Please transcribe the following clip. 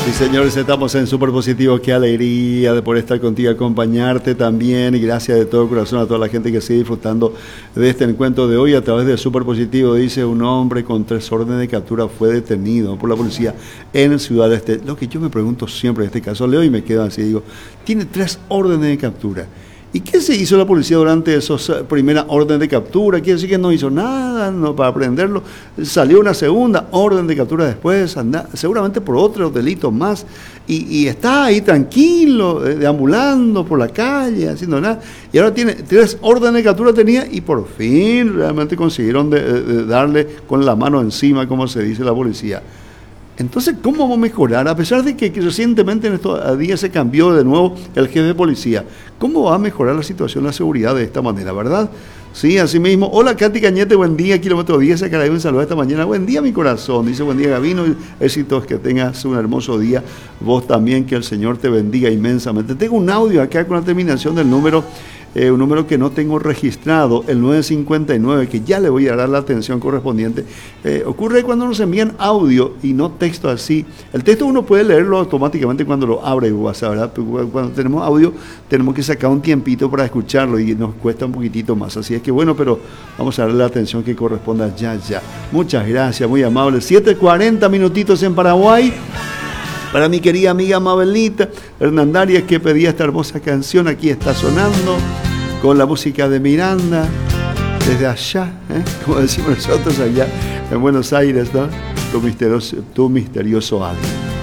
Sí, señores, estamos en Super Positivo. Qué alegría de poder estar contigo, acompañarte también. Y gracias de todo corazón a toda la gente que sigue disfrutando de este encuentro de hoy a través de Super Positivo. Dice: un hombre con 3 órdenes de captura fue detenido por la policía en Ciudad Este. Lo que yo me pregunto siempre en este caso, leo y me quedo así, digo, tiene 3 órdenes de captura. ¿Y qué se hizo la policía durante esas primeras órdenes de captura? Quiere decir que no hizo nada no, para prenderlo. Salió una segunda orden de captura después, seguramente por otros delitos más. Y está ahí tranquilo, deambulando por la calle, haciendo nada. Y ahora tiene 3 órdenes de captura tenía y por fin realmente consiguieron de darle con la mano encima, como se dice la policía. Entonces, ¿cómo vamos a mejorar? A pesar de que recientemente en estos días se cambió de nuevo el jefe de policía, ¿cómo va a mejorar la situación, la seguridad de esta manera, verdad? Sí, así mismo. Hola, Katy Cañete, buen día, kilómetro 10, Sacaray, un saludo esta mañana. Buen día, mi corazón. Dice: buen día, Gabino. Éxitos, que tengas un hermoso día. Vos también, que el Señor te bendiga inmensamente. Tengo un audio acá con la terminación del número, un número que no tengo registrado, el 959, que ya le voy a dar la atención correspondiente. Ocurre cuando nos envían audio y no texto así. El texto uno puede leerlo automáticamente cuando lo abre WhatsApp, ¿verdad? Pero cuando tenemos audio tenemos que sacar un tiempito para escucharlo y nos cuesta un poquitito más. Así es que bueno, pero vamos a darle la atención que corresponda ya. Muchas gracias, muy amable. 7:40 minutitos en Paraguay. Para mi querida amiga Mabelita Hernandarias, que pedía esta hermosa canción, aquí está sonando con la música de Miranda, desde allá, como decimos nosotros allá en Buenos Aires, ¿no? Tu misterioso alma.